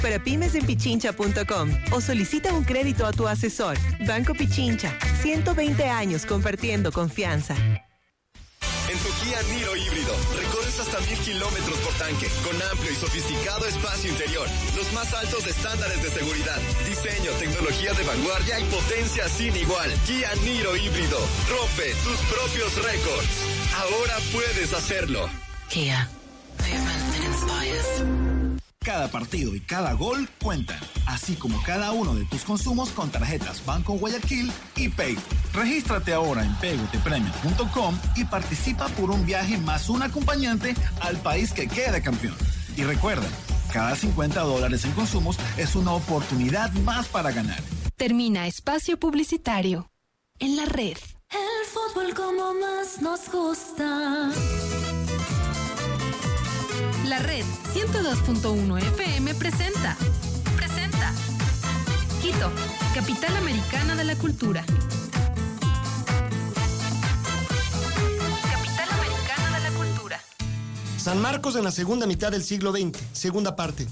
para pymes en pichincha.com o solicita un crédito a tu asesor. Banco Pichincha, 120 años compartiendo confianza. En tu Kia Niro híbrido, recorres hasta 1000 kilómetros por tanque, con amplio y sofisticado espacio interior, los más altos estándares de seguridad, diseño, tecnología de vanguardia y potencia sin igual. Kia Niro híbrido, rompe tus propios récords. Ahora puedes hacerlo. Kia, movement that inspires. Cada partido y cada gol cuentan, así como cada uno de tus consumos con tarjetas Banco Guayaquil y Pay. Regístrate ahora en pegotpremios.com y participa por un viaje más un acompañante al país que quede campeón. Y recuerda, cada $50 en consumos es una oportunidad más para ganar. Termina espacio publicitario. En la red. El fútbol como más nos gusta. La red 102.1 FM presenta Quito, capital americana de la cultura. Capital americana de la cultura. San Marcos en la segunda mitad del siglo XX, segunda parte.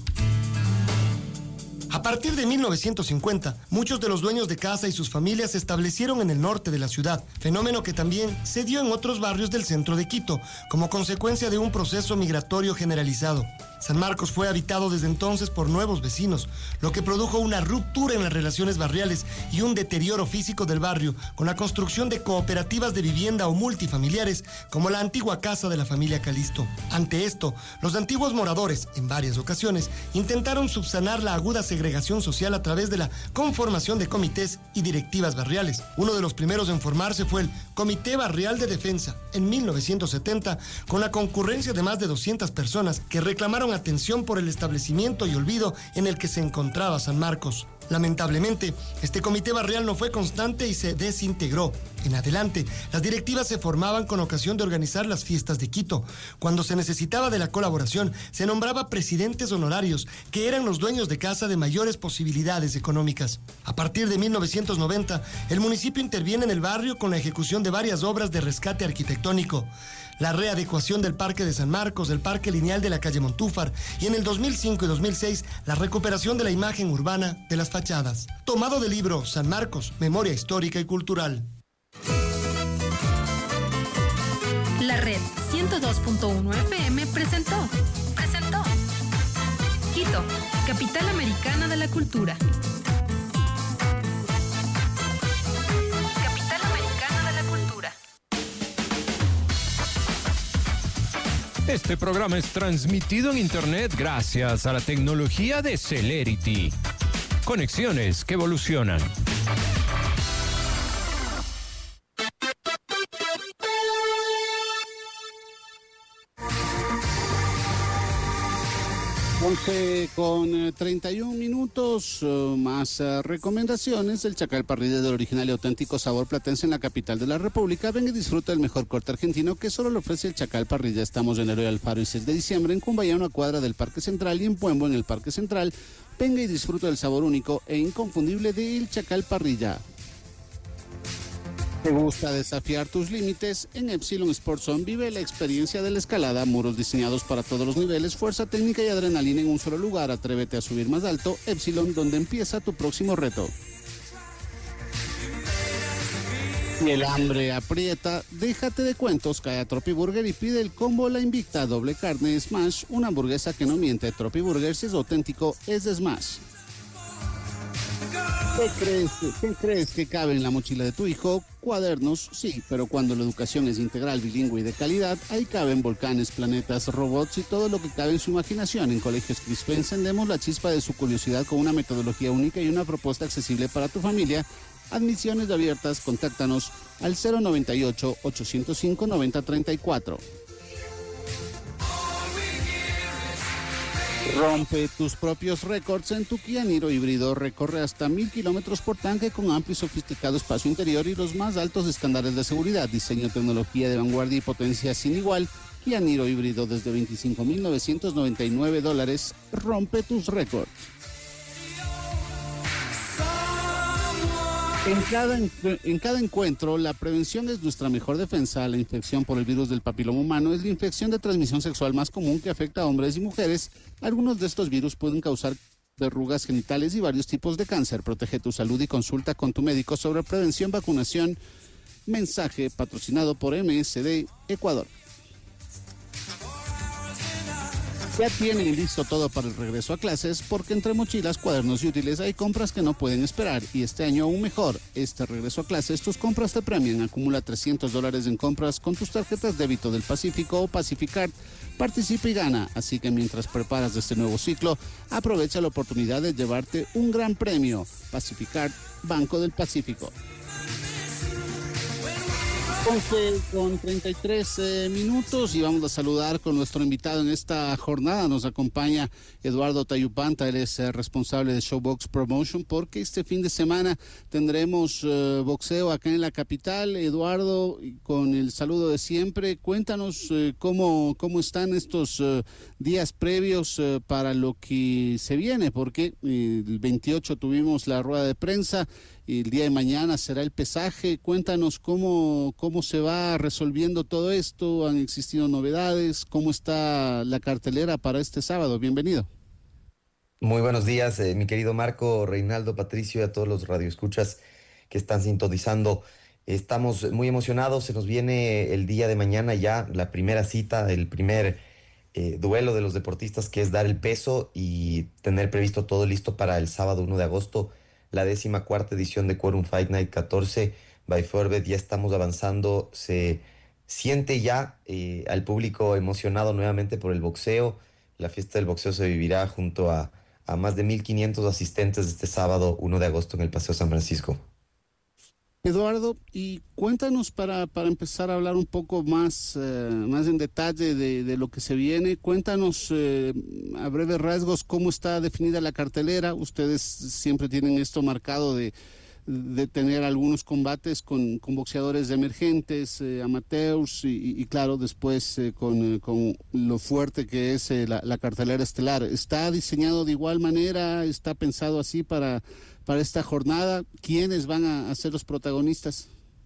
A partir de 1950, muchos de los dueños de casa y sus familias se establecieron en el norte de la ciudad, fenómeno que también se dio en otros barrios del centro de Quito, como consecuencia de un proceso migratorio generalizado. San Marcos fue habitado desde entonces por nuevos vecinos, lo que produjo una ruptura en las relaciones barriales y un deterioro físico del barrio, con la construcción de cooperativas de vivienda o multifamiliares, como la antigua casa de la familia Calisto. Ante esto, los antiguos moradores, en varias ocasiones, intentaron subsanar la aguda segregación social a través de la conformación de comités y directivas barriales. Uno de los primeros en formarse fue el Comité Barrial de Defensa, en 1970, con la concurrencia de más de 200 personas que reclamaron atención por el establecimiento y olvido en el que se encontraba San Marcos. Lamentablemente, este comité barrial no fue constante y se desintegró. En adelante, las directivas se formaban con ocasión de organizar las fiestas de Quito. Cuando se necesitaba de la colaboración, se nombraba presidentes honorarios, que eran los dueños de casa de mayores posibilidades económicas. A partir de 1990, el municipio interviene en el barrio con la ejecución de varias obras de rescate arquitectónico. La readecuación del Parque de San Marcos, del Parque Lineal de la calle Montúfar y en el 2005 y 2006 la recuperación de la imagen urbana de las fachadas. Tomado del libro San Marcos, Memoria Histórica y Cultural. La red 102.1 FM presentó Quito, capital americana de la cultura. Capital americana de la cultura. Este programa es transmitido en internet gracias a la tecnología de Celerity. Conexiones que evolucionan. Con 31 minutos, más recomendaciones. El Chacal Parrilla del original y auténtico sabor platense en la capital de la República. Ven y disfruta del mejor corte argentino que solo le ofrece el Chacal Parrilla. Estamos en Eloy Alfaro y 6 de diciembre, en Cumbayá, una cuadra del Parque Central, y en Puembo, en el Parque Central. Venga y disfruta del sabor único e inconfundible del Chacal Parrilla. ¿Te gusta desafiar tus límites? En Epsilon Sports Zone vive la experiencia de la escalada, muros diseñados para todos los niveles, fuerza técnica y adrenalina en un solo lugar. Atrévete a subir más alto. Epsilon, donde empieza tu próximo reto. Si el hambre aprieta, déjate de cuentos, cae a Tropi Burger y pide el combo La Invicta, doble carne, Smash, una hamburguesa que no miente. Tropi Burger, si es auténtico, es de Smash. ¿Qué crees que cabe en la mochila de tu hijo? Cuadernos, sí, pero cuando la educación es integral, bilingüe y de calidad, ahí caben volcanes, planetas, robots y todo lo que cabe en su imaginación. En Colegios Crispe encendemos la chispa de su curiosidad con una metodología única y una propuesta accesible para tu familia. Admisiones abiertas, contáctanos al 098-805-9034. Rompe tus propios récords en tu Kia Niro híbrido. Recorre hasta 1000 kilómetros por tanque con amplio y sofisticado espacio interior y los más altos estándares de seguridad. Diseño, tecnología de vanguardia y potencia sin igual. Kia Niro híbrido desde $25,999. Rompe tus récords. En cada encuentro, la prevención es nuestra mejor defensa. La infección por el virus del papiloma humano es la infección de transmisión sexual más común que afecta a hombres y mujeres. Algunos de estos virus pueden causar verrugas genitales y varios tipos de cáncer. Protege tu salud y consulta con tu médico sobre prevención, vacunación. Mensaje patrocinado por MSD Ecuador. Ya tienen listo todo para el regreso a clases porque entre mochilas, cuadernos y útiles hay compras que no pueden esperar y este año aún mejor. Este regreso a clases, tus compras te premian. Acumula $300 en compras con tus tarjetas débito del Pacífico o Pacificard. Participa y gana. Así que mientras preparas este nuevo ciclo, aprovecha la oportunidad de llevarte un gran premio. Pacificard, Banco del Pacífico. 11:33 y vamos a saludar con nuestro invitado en esta jornada. Nos acompaña Eduardo Tayupanta, él es responsable de Showbox Promotion, porque este fin de semana tendremos boxeo acá en la capital. Eduardo, con el saludo de siempre, cuéntanos cómo están estos días previos para lo que se viene, porque el 28 tuvimos la rueda de prensa y el día de mañana será el pesaje. Cuéntanos cómo se va resolviendo todo esto, han existido novedades, cómo está la cartelera para este sábado. Bienvenido. Muy buenos días, mi querido Marco, Reinaldo, Patricio y a todos los radioescuchas que están sintonizando. Estamos muy emocionados, se nos viene el día de mañana ya la primera cita, el primer duelo de los deportistas, que es dar el peso y tener previsto todo listo para el sábado 1 de agosto, la 14ª edición de Quorum Fight Night 14 by Forbet. Ya estamos avanzando, se siente ya al público emocionado nuevamente por el boxeo. La fiesta del boxeo se vivirá junto a más de 1,500 asistentes este sábado 1 de agosto en el Paseo San Francisco. Eduardo, y cuéntanos para empezar a hablar un poco más en detalle de lo que se viene. Cuéntanos a breves rasgos cómo está definida la cartelera. Ustedes siempre tienen esto marcado de tener algunos combates con boxeadores emergentes, amateurs y claro, después con lo fuerte que es la cartelera estelar. ¿Está diseñado de igual manera? ¿Está pensado así para esta jornada? ¿Quiénes van a ser los protagonistas?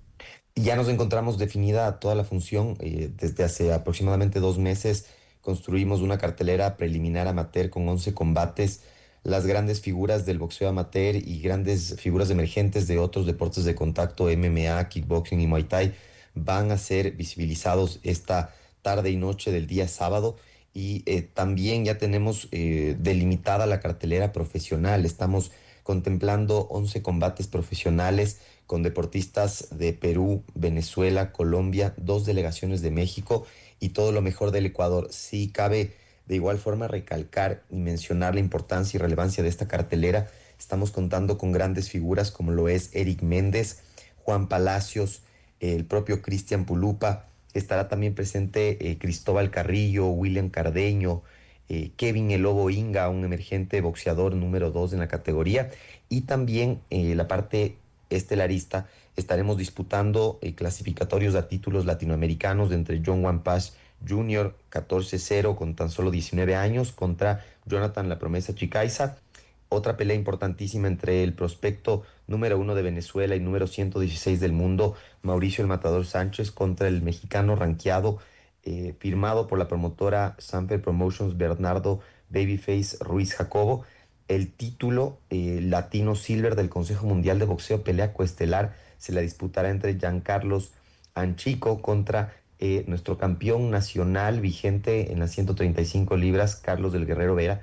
Ya nos encontramos definida toda la función. Desde hace aproximadamente 2 meses construimos una cartelera preliminar amateur con 11 combates. Las grandes figuras del boxeo amateur y grandes figuras emergentes de otros deportes de contacto, MMA, kickboxing y Muay Thai, van a ser visibilizados esta tarde y noche del día sábado. Y también ya tenemos delimitada la cartelera profesional. Estamos contemplando 11 combates profesionales con deportistas de Perú, Venezuela, Colombia, 2 delegaciones de México y todo lo mejor del Ecuador. Sí cabe de igual forma recalcar y mencionar la importancia y relevancia de esta cartelera. Estamos contando con grandes figuras como lo es Eric Méndez, Juan Palacios, el propio Cristian Pulupa. Estará también presente Cristóbal Carrillo, William Cardeño, Kevin El Lobo Inga, un emergente boxeador número 2 en la categoría. Y también la parte estelarista, estaremos disputando clasificatorios a títulos latinoamericanos entre John Wampas Jr., 14-0 con tan solo 19 años, contra Jonathan La Promesa Chicaiza. Otra pelea importantísima entre el prospecto número 1 de Venezuela y número 116 del mundo, Mauricio El Matador Sánchez, contra el mexicano rankeado, firmado por la promotora Sanfer Promotions, Bernardo Babyface Ruiz Jacobo. El título latino silver del Consejo Mundial de Boxeo, pelea coestelar, se la disputará entre Giancarlos Anchico contra nuestro campeón nacional vigente en las 135 libras, Carlos del Guerrero Vera.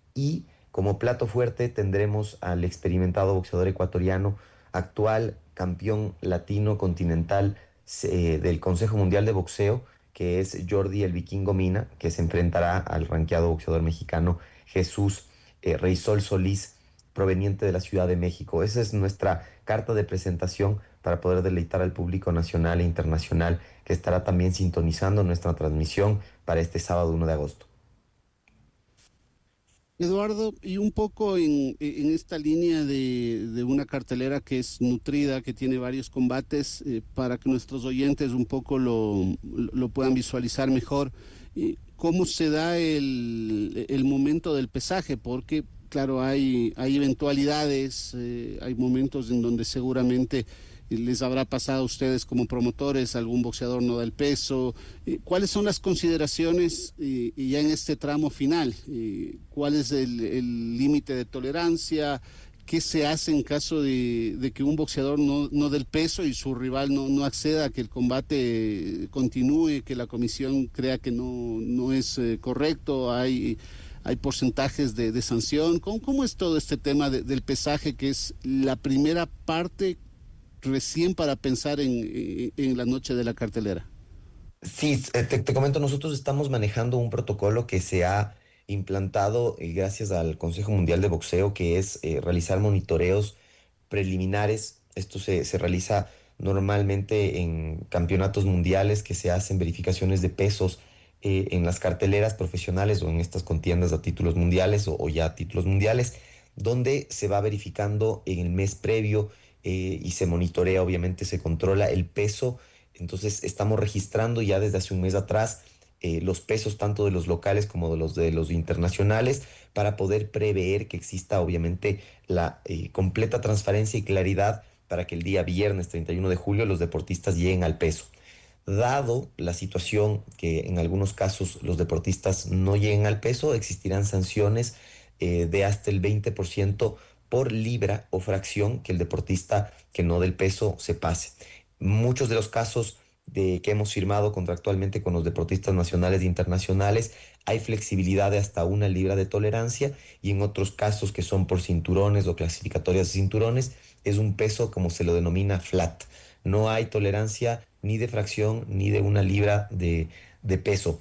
Y como plato fuerte tendremos al experimentado boxeador ecuatoriano, actual campeón latino continental del Consejo Mundial de Boxeo, que es Jordi el Vikingo Mina, que se enfrentará al rankeado boxeador mexicano Jesús Reysol Solís, proveniente de la Ciudad de México. Esa es nuestra carta de presentación para poder deleitar al público nacional e internacional, que estará también sintonizando nuestra transmisión para este sábado 1 de agosto. Eduardo, y un poco en esta línea de una cartelera que es nutrida, que tiene varios combates, para que nuestros oyentes un poco lo puedan visualizar mejor, ¿cómo se da el momento del pesaje? Porque claro, hay eventualidades, hay momentos en donde seguramente les habrá pasado a ustedes como promotores, algún boxeador no da el peso. ¿Cuáles son las consideraciones y ya en este tramo final? ¿Cuál es el límite de tolerancia? ¿Qué se hace en caso de que un boxeador no dé el peso y su rival no acceda a que el combate continúe, que la comisión crea que no es correcto? Hay porcentajes de sanción. ¿Cómo es todo este tema del pesaje, que es la primera parte recién para pensar en la noche de la cartelera? Sí, te comento, nosotros estamos manejando un protocolo que se ha implantado gracias al Consejo Mundial de Boxeo, que es realizar monitoreos preliminares. Esto se realiza normalmente en campeonatos mundiales, que se hacen verificaciones de pesos en las carteleras profesionales o en estas contiendas a títulos mundiales o ya títulos mundiales, donde se va verificando en el mes previo y se monitorea, obviamente se controla el peso. Entonces estamos registrando ya desde hace un mes atrás los pesos tanto de los locales como de los internacionales, para poder prever que exista obviamente la completa transparencia y claridad para que el día viernes 31 de julio los deportistas lleguen al peso. Dado la situación que en algunos casos los deportistas no lleguen al peso, existirán sanciones de hasta el 20% por libra o fracción que el deportista que no dé el peso se pase. Muchos de los casos que hemos firmado contractualmente con los deportistas nacionales e internacionales, hay flexibilidad de hasta 1 libra de tolerancia, y en otros casos que son por cinturones o clasificatorias de cinturones, es un peso como se lo denomina flat. No hay tolerancia ni de fracción ni de 1 libra de peso.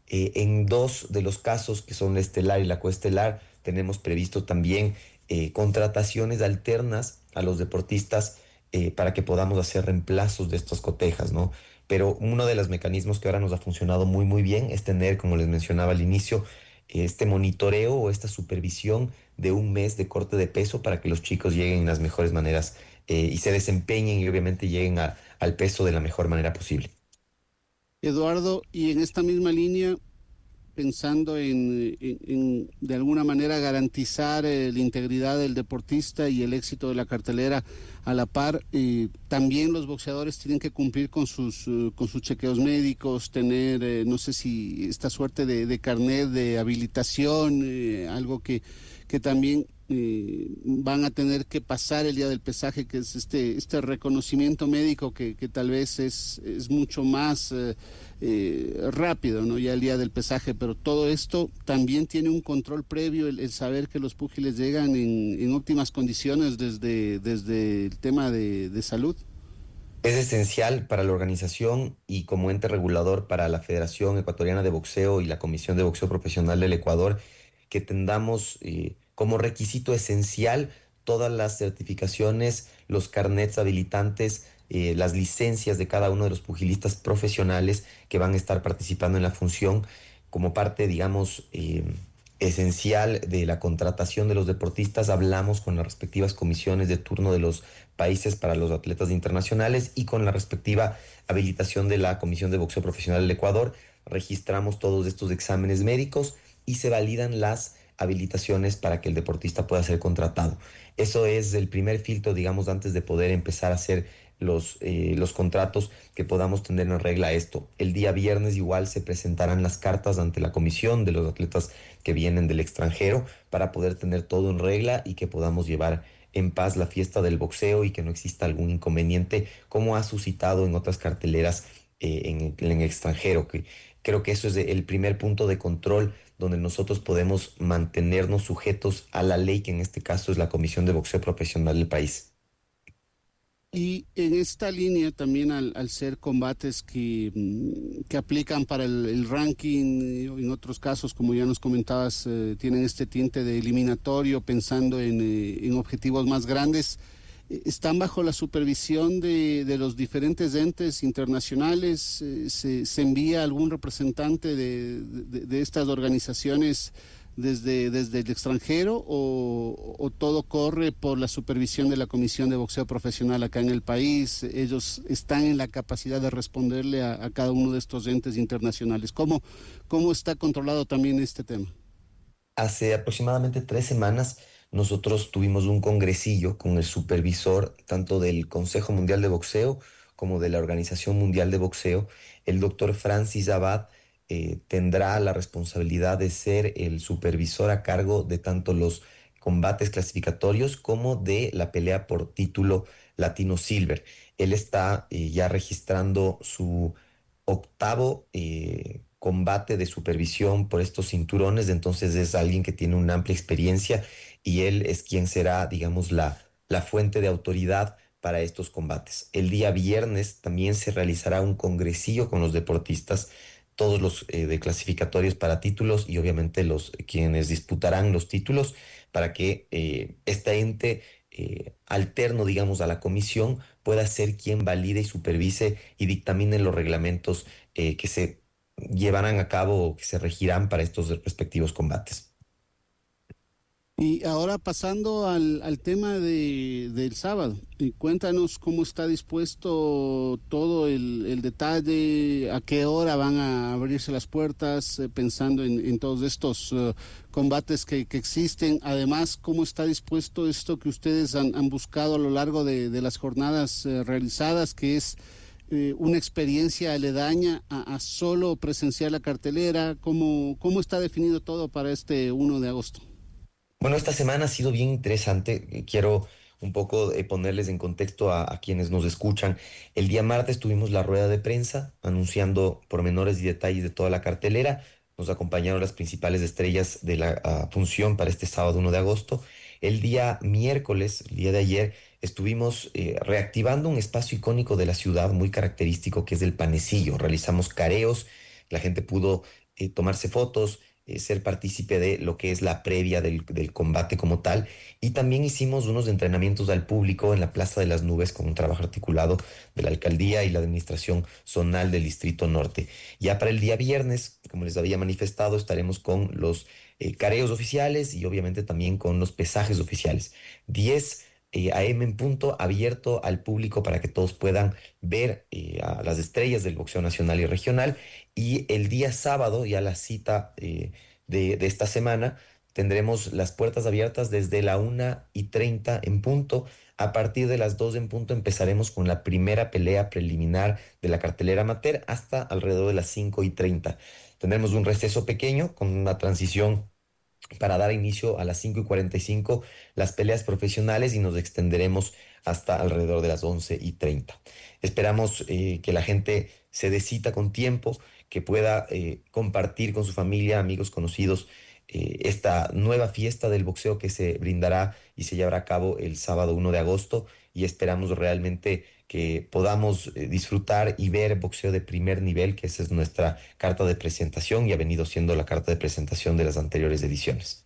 En 2 de los casos, que son la estelar y la coestelar, tenemos previsto también contrataciones alternas a los deportistas para que podamos hacer reemplazos de estas cotejas, ¿no? Pero uno de los mecanismos que ahora nos ha funcionado muy, muy bien es tener, como les mencionaba al inicio, este monitoreo o esta supervisión de un mes de corte de peso para que los chicos lleguen en las mejores maneras y se desempeñen y obviamente lleguen al peso de la mejor manera posible. Eduardo, y en esta misma línea, pensando en de alguna manera garantizar la integridad del deportista y el éxito de la cartelera a la par, también los boxeadores tienen que cumplir con sus chequeos médicos, tener, no sé si esta suerte de carnet de habilitación, algo que también van a tener que pasar el día del pesaje, que es este reconocimiento médico que tal vez es mucho más rápido, ¿no? Ya el día del pesaje, pero todo esto también tiene un control previo, el saber que los púgiles llegan en óptimas condiciones desde el tema de salud. Es esencial para la organización y como ente regulador para la Federación Ecuatoriana de Boxeo y la Comisión de Boxeo Profesional del Ecuador que tengamos como requisito esencial todas las certificaciones, los carnets habilitantes, las licencias de cada uno de los pugilistas profesionales que van a estar participando en la función como parte, digamos, esencial de la contratación de los deportistas. Hablamos con las respectivas comisiones de turno de los países para los atletas internacionales y con la respectiva habilitación de la Comisión de Boxeo Profesional del Ecuador. Registramos todos estos exámenes médicos y se validan las habilitaciones para que el deportista pueda ser contratado. Eso es el primer filtro, digamos, antes de poder empezar a hacer los contratos, que podamos tener en regla esto. El día viernes igual se presentarán las cartas ante la comisión de los atletas que vienen del extranjero para poder tener todo en regla y que podamos llevar en paz la fiesta del boxeo y que no exista algún inconveniente como ha suscitado en otras carteleras en el extranjero. Que creo que eso es el primer punto de control donde nosotros podemos mantenernos sujetos a la ley, que en este caso es la Comisión de Boxeo Profesional del país. Y en esta línea también al ser combates que aplican para el ranking, en otros casos, como ya nos comentabas, tienen este tinte de eliminatorio, pensando en objetivos más grandes, están bajo la supervisión de los diferentes entes internacionales. ¿Se envía algún representante de estas organizaciones desde el extranjero o todo corre por la supervisión de la Comisión de Boxeo Profesional acá en el país? Ellos están en la capacidad de responderle a cada uno de estos entes internacionales. ¿Cómo está controlado también este tema? Hace aproximadamente 3 semanas nosotros tuvimos un congresillo con el supervisor tanto del Consejo Mundial de Boxeo como de la Organización Mundial de Boxeo. El doctor Francis Abad tendrá la responsabilidad de ser el supervisor a cargo de tanto los combates clasificatorios como de la pelea por título Latino Silver. Él está ya registrando su octavo combate de supervisión por estos cinturones, entonces es alguien que tiene una amplia experiencia y él es quien será, digamos, la fuente de autoridad para estos combates. El día viernes también se realizará un congresillo con los deportistas, todos los de clasificatorios para títulos y obviamente los quienes disputarán los títulos para que este ente alterno, digamos, a la comisión pueda ser quien valide y supervise y dictamine los reglamentos que se llevarán a cabo o que se regirán para estos respectivos combates. Y ahora pasando al tema del sábado, cuéntanos cómo está dispuesto todo el detalle, a qué hora van a abrirse las puertas, pensando en todos estos combates que existen. Además, cómo está dispuesto esto que ustedes han buscado a lo largo de las jornadas realizadas, que es una experiencia aledaña a solo presenciar la cartelera. ¿Cómo está definido todo para este 1 de agosto? Bueno, esta semana ha sido bien interesante. Quiero un poco ponerles en contexto a quienes nos escuchan. El día martes tuvimos la rueda de prensa anunciando pormenores y detalles de toda la cartelera. Nos acompañaron las principales estrellas de la función para este sábado 1 de agosto. El día miércoles, el día de ayer, estuvimos reactivando un espacio icónico de la ciudad muy característico que es el Panecillo. Realizamos careos, la gente pudo tomarse fotos, ser partícipe de lo que es la previa del combate como tal, y también hicimos unos entrenamientos al público en la Plaza de las Nubes con un trabajo articulado de la alcaldía y la administración zonal del Distrito Norte. Ya para el día viernes, como les había manifestado, estaremos con los careos oficiales y obviamente también con los pesajes oficiales. 10 AM en punto, abierto al público para que todos puedan ver a las estrellas del boxeo nacional y regional. Y el día sábado, ya la cita de esta semana, tendremos las puertas abiertas desde la 1:30 en punto. A partir de las 2 en punto empezaremos con la primera pelea preliminar de la cartelera amateur hasta alrededor de las 5:30. Tendremos un receso pequeño con una transición para dar inicio a las 5:45 las peleas profesionales y nos extenderemos hasta alrededor de las 11:30. Esperamos que la gente se dé cita con tiempo, que pueda compartir con su familia, amigos, conocidos, esta nueva fiesta del boxeo que se brindará y se llevará a cabo el sábado 1 de agosto, y esperamos realmente que podamos disfrutar y ver boxeo de primer nivel, que esa es nuestra carta de presentación y ha venido siendo la carta de presentación de las anteriores ediciones.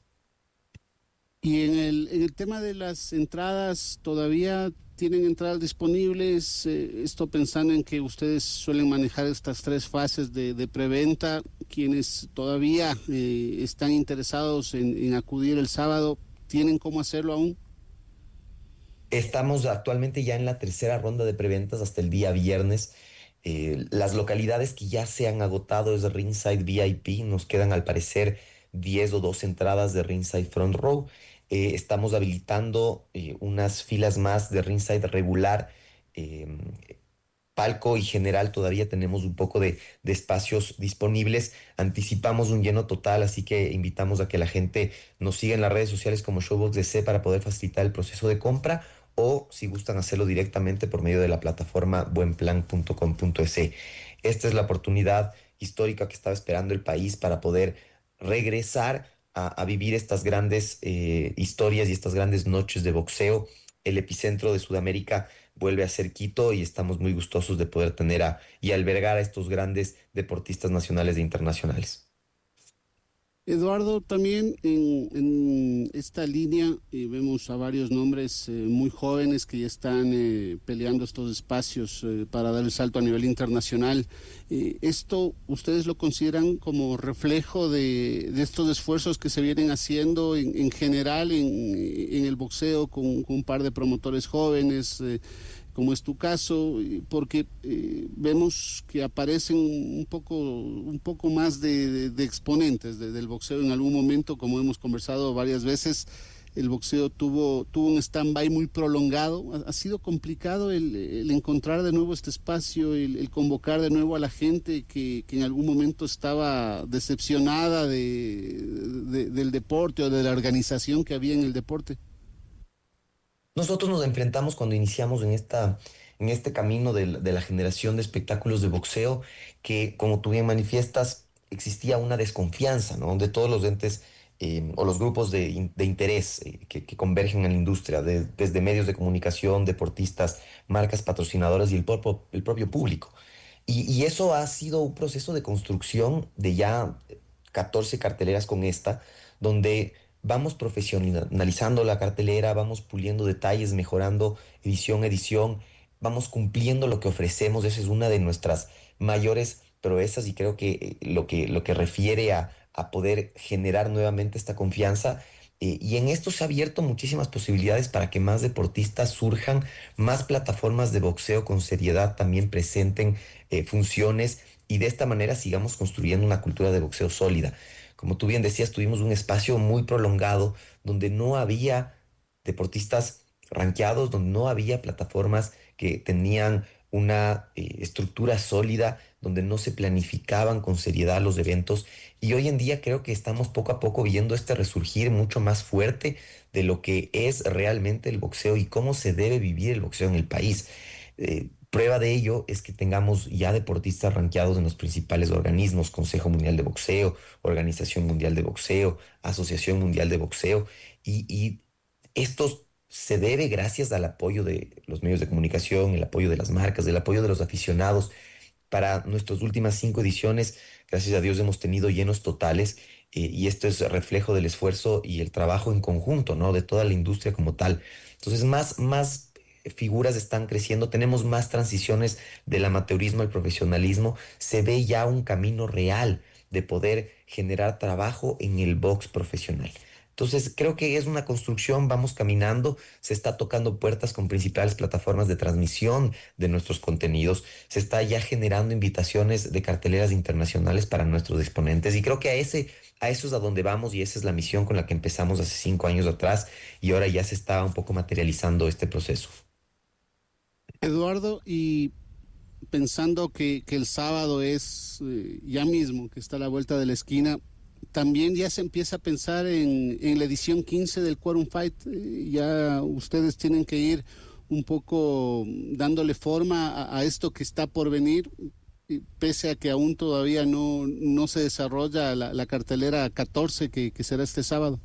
Y en el tema de las entradas, ¿todavía tienen entradas disponibles? Esto pensando en que ustedes suelen manejar estas 3 fases de preventa. Quienes todavía están interesados en acudir el sábado, ¿tienen cómo hacerlo aún? Estamos actualmente ya en la 3ª ronda de preventas hasta el día viernes. Las localidades que ya se han agotado es Ringside VIP. Nos quedan al parecer 10 o 12 entradas de Ringside Front Row. Estamos habilitando unas filas más de Ringside regular. Palco y general todavía tenemos un poco de espacios disponibles. Anticipamos un lleno total, así que invitamos a que la gente nos siga en las redes sociales como Showbox DC para poder facilitar el proceso de compra, o si gustan hacerlo directamente por medio de la plataforma buenplan.com.es. Esta es la oportunidad histórica que estaba esperando el país para poder regresar a vivir estas grandes historias y estas grandes noches de boxeo. El epicentro de Sudamérica vuelve a ser Quito y estamos muy gustosos de poder tener y albergar a estos grandes deportistas nacionales e internacionales. Eduardo, también en esta línea vemos a varios nombres muy jóvenes que ya están peleando estos espacios para dar el salto a nivel internacional. ¿Esto ustedes lo consideran como reflejo de estos esfuerzos que se vienen haciendo en general en el boxeo con un par de promotores jóvenes, como es tu caso? Porque vemos que aparecen un poco más de exponentes del boxeo en algún momento, como hemos conversado varias veces. el boxeo tuvo un stand-by muy prolongado. Ha sido complicado el encontrar de nuevo este espacio, el convocar de nuevo a la gente que en algún momento estaba decepcionada del deporte o de la organización que había en el deporte. Nosotros nos enfrentamos cuando iniciamos en este camino de la generación de espectáculos de boxeo, que como tú bien manifiestas, existía una desconfianza, ¿no? De todos los entes o los grupos de interés que convergen en la industria, desde medios de comunicación, deportistas, marcas patrocinadoras y el propio público. Y eso ha sido un proceso de construcción de ya 14 carteleras con esta, donde vamos profesionalizando la cartelera, vamos puliendo detalles, mejorando edición a edición, vamos cumpliendo lo que ofrecemos. Esa es una de nuestras mayores proezas y creo que lo que refiere a poder generar nuevamente esta confianza. Y en esto se ha abierto muchísimas posibilidades para que más deportistas surjan, más plataformas de boxeo con seriedad también presenten funciones y de esta manera sigamos construyendo una cultura de boxeo sólida. Como tú bien decías, tuvimos un espacio muy prolongado donde no había deportistas rankeados, donde no había plataformas que tenían una estructura sólida, donde no se planificaban con seriedad los eventos. Y hoy en día creo que estamos poco a poco viendo este resurgir mucho más fuerte de lo que es realmente el boxeo y cómo se debe vivir el boxeo en el país. Prueba de ello es que tengamos ya deportistas rankeados en los principales organismos: Consejo Mundial de Boxeo, Organización Mundial de Boxeo, Asociación Mundial de Boxeo, y estos se debe gracias al apoyo de los medios de comunicación, el apoyo de las marcas, el apoyo de los aficionados. Para nuestras últimas 5 ediciones, gracias a Dios, hemos tenido llenos totales y esto es reflejo del esfuerzo y el trabajo en conjunto, ¿no? De toda la industria como tal. Entonces, más figuras están creciendo, tenemos más transiciones del amateurismo al profesionalismo, se ve ya un camino real de poder generar trabajo en el box profesional. Entonces creo que es una construcción, vamos caminando, se está tocando puertas con principales plataformas de transmisión de nuestros contenidos, se está ya generando invitaciones de carteleras internacionales para nuestros exponentes y creo que a eso es a donde vamos y esa es la misión con la que empezamos hace 5 años atrás y ahora ya se está un poco materializando este proceso. Eduardo, y pensando que el sábado es ya mismo, que está a la vuelta de la esquina, también ya se empieza a pensar en la edición 15 del Quorum Fight. Ya ustedes tienen que ir un poco dándole forma a esto que está por venir, pese a que aún todavía no se desarrolla la cartelera 14 que será este sábado.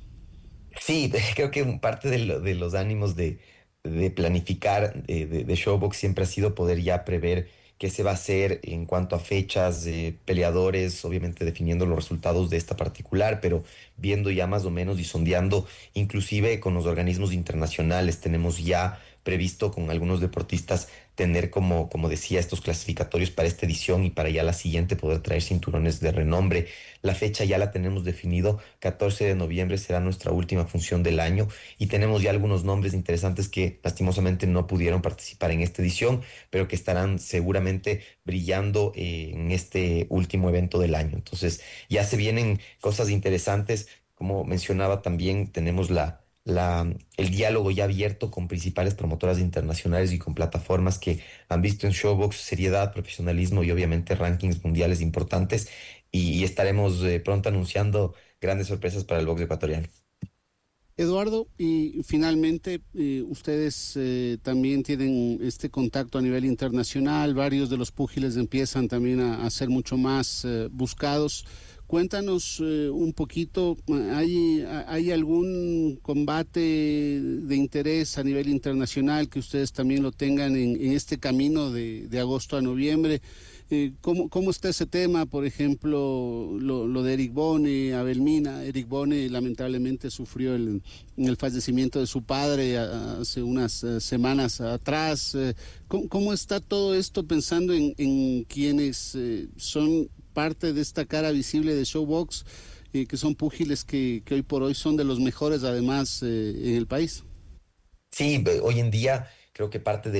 Sí, creo que parte de los ánimos de planificar de Showbox siempre ha sido poder ya prever qué se va a hacer en cuanto a fechas, peleadores, obviamente definiendo los resultados de esta particular, pero viendo ya más o menos y sondeando, inclusive con los organismos internacionales. Tenemos ya previsto con algunos deportistas tener, como decía, estos clasificatorios para esta edición y para ya la siguiente poder traer cinturones de renombre. La fecha ya la tenemos definido, 14 de noviembre será nuestra última función del año y tenemos ya algunos nombres interesantes que lastimosamente no pudieron participar en esta edición, pero que estarán seguramente brillando en este último evento del año. Entonces ya se vienen cosas interesantes. Como mencionaba también, tenemos el diálogo ya abierto con principales promotoras internacionales y con plataformas que han visto en Showbox seriedad, profesionalismo y obviamente rankings mundiales importantes y estaremos pronto anunciando grandes sorpresas para el box ecuatoriano. Eduardo, y finalmente ustedes también tienen este contacto a nivel internacional, varios de los púgiles empiezan también a ser mucho más buscados. Cuéntanos un poquito, ¿hay algún combate de interés a nivel internacional que ustedes también lo tengan en este camino de agosto a noviembre? ¿Cómo está ese tema? Por ejemplo, lo de Eric Bone, Abel Mina. Eric Bone lamentablemente sufrió el fallecimiento de su padre hace unas semanas atrás. ¿Cómo está todo esto pensando en quienes son parte de esta cara visible de Showbox, que son púgiles que hoy por hoy son de los mejores además en el país? Sí, hoy en día creo que parte de la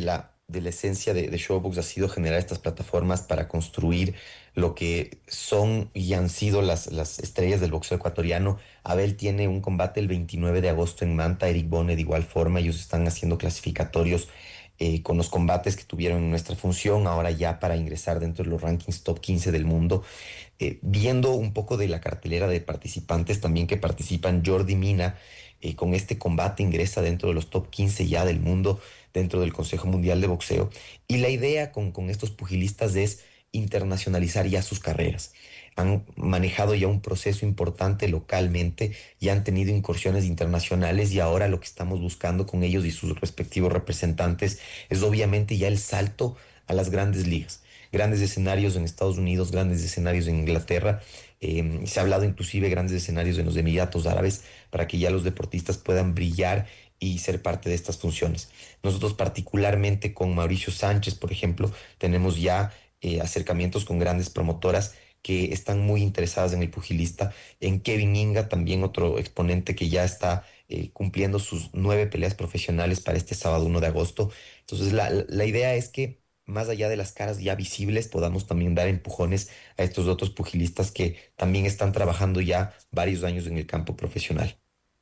de la esencia de Showbox ha sido generar estas plataformas para construir lo que son y han sido las estrellas del boxeo ecuatoriano. Abel tiene un combate el 29 de agosto en Manta, Eric Bone de igual forma. Ellos están haciendo clasificatorios con los combates que tuvieron en nuestra función, ahora ya para ingresar dentro de los rankings top 15 del mundo. Viendo un poco de la cartelera de participantes también que participan, Jordi Mina con este combate ingresa dentro de los top 15 ya del mundo, dentro del Consejo Mundial de Boxeo. Y la idea con estos pugilistas es internacionalizar ya sus carreras. Han manejado ya un proceso importante localmente, ya han tenido incursiones internacionales y ahora lo que estamos buscando con ellos y sus respectivos representantes es obviamente ya el salto a las grandes ligas. Grandes escenarios en Estados Unidos, grandes escenarios en Inglaterra. Se ha hablado inclusive grandes escenarios en los Emiratos Árabes para que ya los deportistas puedan brillar y ser parte de estas funciones. Nosotros particularmente con Mauricio Sánchez, por ejemplo, tenemos ya acercamientos con grandes promotoras que están muy interesadas en el pugilista, en Kevin Inga, también otro exponente que ya está cumpliendo sus 9 peleas profesionales para este sábado 1 de agosto. Entonces la idea es que más allá de las caras ya visibles, podamos también dar empujones a estos otros pugilistas que también están trabajando ya varios años en el campo profesional.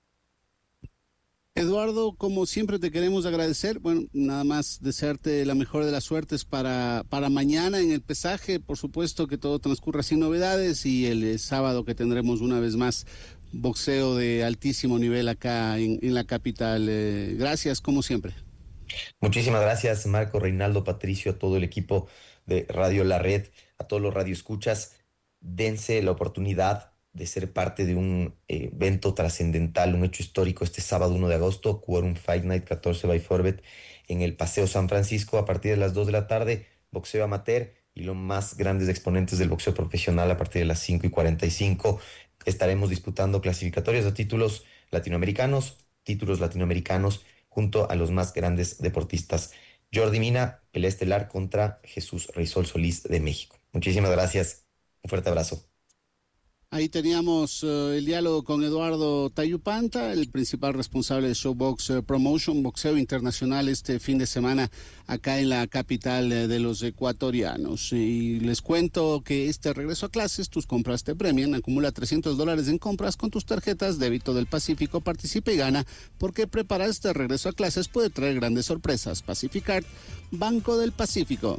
Eduardo, como siempre te queremos agradecer. Bueno, nada más desearte la mejor de las suertes para mañana en el pesaje. Por supuesto que todo transcurra sin novedades y el sábado que tendremos una vez más boxeo de altísimo nivel acá en la capital. Gracias, como siempre. Muchísimas gracias, Marco, Reinaldo, Patricio, a todo el equipo de Radio La Red, a todos los radioescuchas. Dense la oportunidad de ser parte de un evento trascendental, un hecho histórico este sábado 1 de agosto, Quorum Fight Night 14 by Forbet en el Paseo San Francisco a partir de las 2 de la tarde, boxeo amateur y los más grandes exponentes del boxeo profesional a partir de las 5:45. Estaremos disputando clasificatorios de títulos latinoamericanos junto a los más grandes deportistas. Jordi Mina, pelea estelar contra Jesús Reysol Solís de México. Muchísimas gracias. Un fuerte abrazo. Ahí teníamos el diálogo con Eduardo Tayupanta, el principal responsable de Showbox Promotion, boxeo internacional este fin de semana acá en la capital de los ecuatorianos. Y les cuento que este regreso a clases, tus compras te premian, acumula $300 en compras con tus tarjetas débito del Pacífico, participa y gana, porque preparar este regreso a clases puede traer grandes sorpresas. Pacificard, Banco del Pacífico.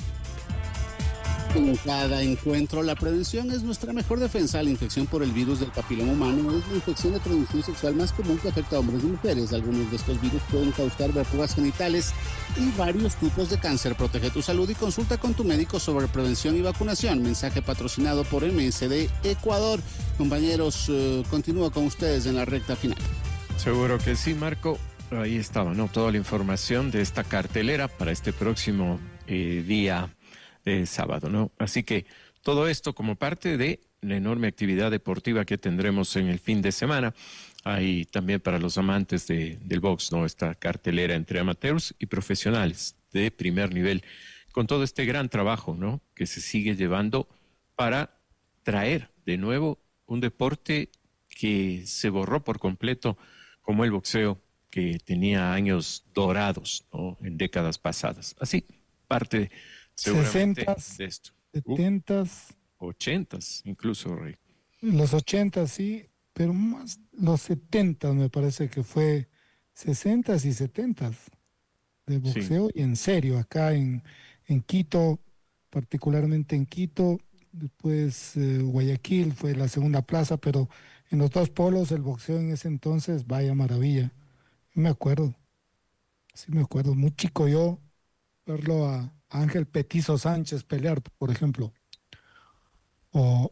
En cada encuentro, la prevención es nuestra mejor defensa. La infección por el virus del papiloma humano es la infección de transmisión sexual más común que afecta a hombres y mujeres. Algunos de estos virus pueden causar verrugas genitales y varios tipos de cáncer. Protege tu salud y consulta con tu médico sobre prevención y vacunación. Mensaje patrocinado por MSD Ecuador. Compañeros, continúo con ustedes en la recta final. Seguro que sí, Marco. Ahí estaba, ¿no? Toda la información de esta cartelera para este próximo día de sábado, ¿no? Así que todo esto como parte de la enorme actividad deportiva que tendremos en el fin de semana. Hay también para los amantes del box, ¿no? Esta cartelera entre amateurs y profesionales de primer nivel, con todo este gran trabajo, ¿no? Que se sigue llevando para traer de nuevo un deporte que se borró por completo, como el boxeo, que tenía años dorados, ¿no? En décadas pasadas. Así, parte seguramente 60s, de esto. 70s, 80s incluso, Rey. los 80s sí, pero más los 70s me parece que fue 60s y 70s de boxeo, sí. Y en serio, acá en Quito, particularmente en Quito, después Guayaquil fue la segunda plaza, pero en los dos polos el boxeo en ese entonces, vaya maravilla. Me acuerdo, sí me acuerdo, muy chico yo, verlo a Ángel Petizo Sánchez pelear, por ejemplo, o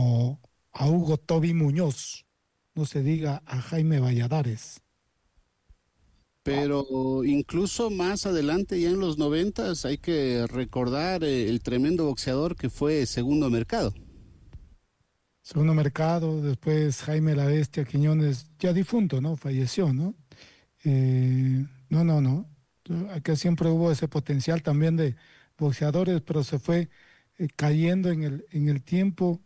a Hugo Toby Muñoz, no se diga a Jaime Valladares. Pero incluso más adelante, ya en los 90s, hay que recordar el tremendo boxeador que fue Segundo Mercado. Segundo Mercado, después Jaime la Bestia Quiñones, ya difunto, ¿no? Falleció, ¿no? No. Acá siempre hubo ese potencial también de boxeadores, pero se fue cayendo en el tiempo.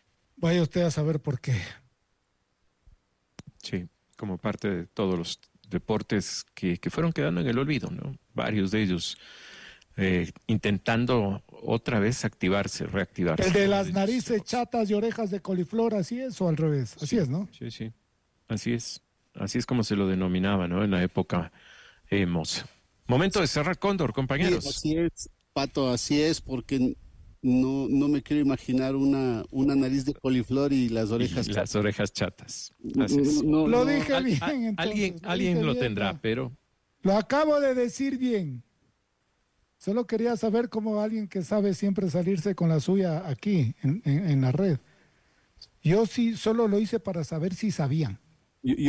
Vaya usted a saber por qué. Sí, como parte de todos los deportes que fueron quedando en el olvido, ¿no? Varios de ellos intentando otra vez reactivarse. El de las narices chatas y orejas de coliflor, ¿así es o al revés? Así es, ¿no? Sí, así es. Así es como se lo denominaba, ¿no? En la época Moza. Momento de cerrar Cóndor, compañeros. Sí, así es, Pato, así es, porque no me quiero imaginar una nariz de coliflor y las orejas chatas. Las orejas chatas. Así es. Lo dije bien. Alguien lo tendrá, pero... Lo acabo de decir bien. Solo quería saber cómo alguien que sabe siempre salirse con la suya aquí, en la red. Yo sí, solo lo hice para saber si sabían.